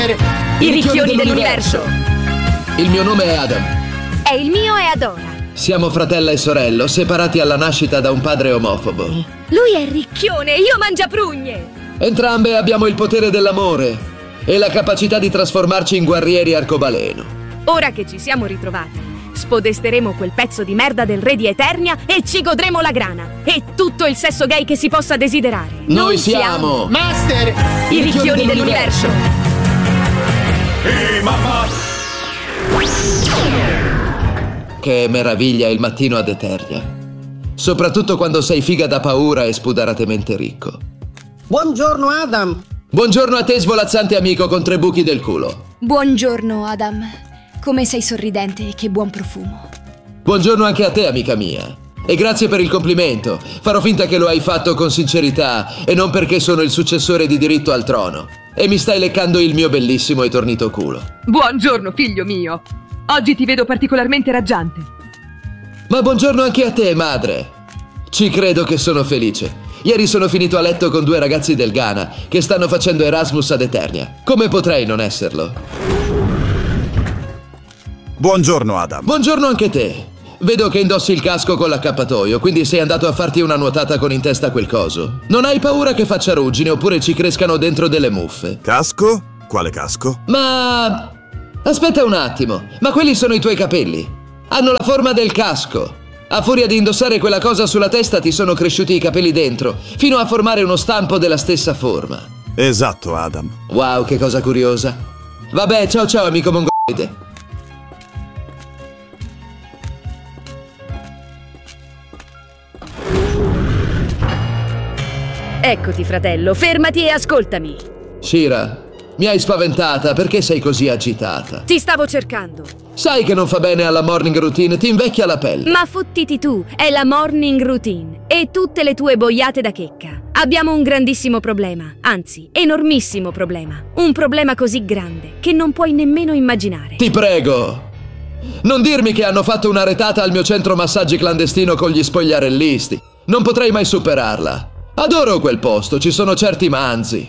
Master! I ricchioni dell'universo! Il mio nome è Adam. E il mio è Adora. Siamo fratello e sorello, separati alla nascita da un padre omofobo. Lui è ricchione, io mangiaprugne! Entrambe abbiamo il potere dell'amore e la capacità di trasformarci in guerrieri arcobaleno. Ora che ci siamo ritrovati, spodesteremo quel pezzo di merda del re di Eternia e ci godremo la grana e tutto il sesso gay che si possa desiderare. Noi siamo Master! i ricchioni dell'universo. Che meraviglia il mattino ad Eternia. Soprattutto quando sei figa da paura e spudoratamente ricco. Buongiorno Adam. Buongiorno a te, svolazzante amico con 3 buchi del culo. Buongiorno Adam. Come sei sorridente e che buon profumo. Buongiorno anche a te, amica mia. E grazie per il complimento. Farò finta che lo hai fatto con sincerità e non perché sono il successore di diritto al trono. E mi stai leccando il mio bellissimo e tornito culo. Buongiorno, figlio mio. Oggi ti vedo particolarmente raggiante. Ma buongiorno anche a te, madre. Ci credo che sono felice. Ieri sono finito a letto con 2 ragazzi del Ghana che stanno facendo Erasmus ad Eternia. Come potrei non esserlo? Buongiorno, Adam. Buongiorno anche te. Vedo che indossi il casco con l'accappatoio, quindi sei andato a farti una nuotata con in testa quel coso. Non hai paura che faccia ruggine oppure ci crescano dentro delle muffe? Casco? Quale casco? Ma... aspetta un attimo, ma quelli sono i tuoi capelli. Hanno la forma del casco. A furia di indossare quella cosa sulla testa ti sono cresciuti i capelli dentro, fino a formare uno stampo della stessa forma. Esatto, Adam. Wow, che cosa curiosa. Vabbè, ciao ciao amico mongoloide. Eccoti, fratello, fermati e ascoltami. Shira, mi hai spaventata, perché sei così agitata? Ti stavo cercando. Sai che non fa bene alla morning routine, ti invecchia la pelle. Ma fottiti tu, è la morning routine e tutte le tue boiate da checca. Abbiamo un grandissimo problema, anzi, enormissimo problema. Un problema così grande che non puoi nemmeno immaginare. Ti prego, non dirmi che hanno fatto una retata al mio centro massaggi clandestino con gli spogliarellisti. Non potrei mai superarla. Adoro quel posto, ci sono certi manzi.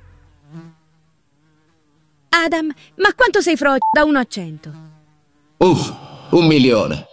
Adam, ma quanto sei da 1 a 100? Uff, 1.000.000.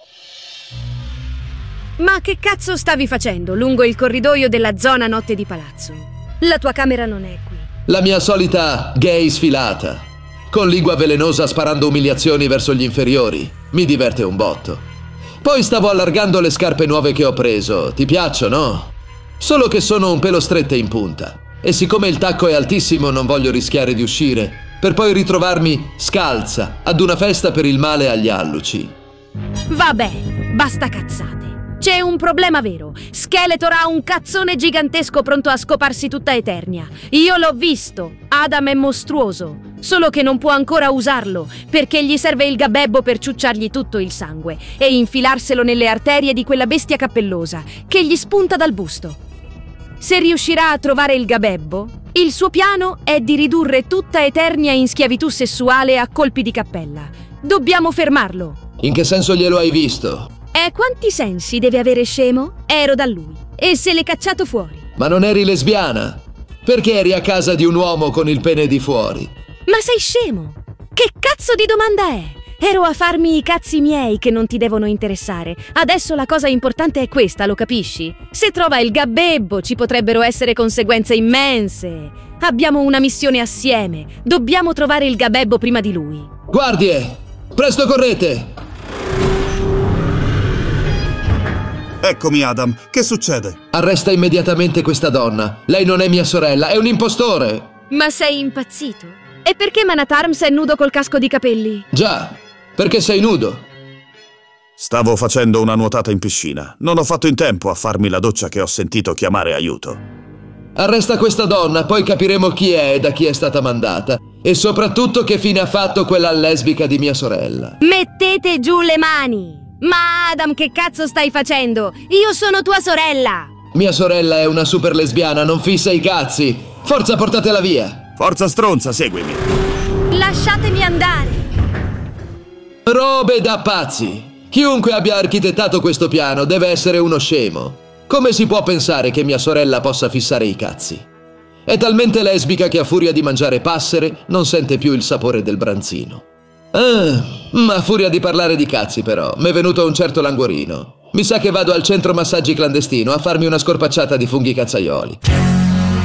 Ma che cazzo stavi facendo lungo il corridoio della zona notte di palazzo? La tua camera non è qui. La mia solita gay sfilata, con lingua velenosa sparando umiliazioni verso gli inferiori. Mi diverte un botto. Poi stavo allargando le scarpe nuove che ho preso. Ti piacciono? Solo che sono un pelo strette in punta. E siccome il tacco è altissimo non voglio rischiare di uscire per poi ritrovarmi scalza ad una festa per il male agli alluci. Vabbè, basta cazzate. C'è un problema vero. Skeletor ha un cazzone gigantesco pronto a scoparsi tutta Eternia. Io l'ho visto. Adam è mostruoso. Solo che non può ancora usarlo, perché gli serve il gabebbo per ciucciargli tutto il sangue e infilarselo nelle arterie di quella bestia cappellosa che gli spunta dal busto. Se riuscirà a trovare il gabebbo, il suo piano è di ridurre tutta Eternia in schiavitù sessuale a colpi di cappella. Dobbiamo fermarlo. In che senso glielo hai visto? E quanti sensi deve avere, scemo? Ero da lui e se l'è cacciato fuori. Ma non eri lesbiana? Perché eri a casa di un uomo con il pene di fuori? Ma sei scemo? Che cazzo di domanda è? Ero a farmi i cazzi miei che non ti devono interessare. Adesso la cosa importante è questa, lo capisci? Se trova il gabebbo ci potrebbero essere conseguenze immense. Abbiamo una missione assieme. Dobbiamo trovare il gabebbo prima di lui. Guardie! Presto correte! Eccomi, Adam. Che succede? Arresta immediatamente questa donna. Lei non è mia sorella, è un impostore! Ma sei impazzito? E perché Manatarms è nudo col casco di capelli? Già, perché sei nudo. Stavo facendo una nuotata in piscina. Non ho fatto in tempo a farmi la doccia che ho sentito chiamare aiuto. Arresta questa donna, poi capiremo chi è e da chi è stata mandata. E soprattutto che fine ha fatto quella lesbica di mia sorella. Mettete giù le mani! Ma Adam, che cazzo stai facendo? Io sono tua sorella! Mia sorella è una super lesbiana, non fissa i cazzi. Forza, portatela via! Forza stronza, seguimi! Lasciatemi andare! Robe da pazzi! Chiunque abbia architettato questo piano deve essere uno scemo. Come si può pensare che mia sorella possa fissare i cazzi? È talmente lesbica che a furia di mangiare passere non sente più il sapore del branzino. Ma a furia di parlare di cazzi però, m'è venuto un certo languorino. Mi sa che vado al centro massaggi clandestino a farmi una scorpacciata di funghi cazzaioli.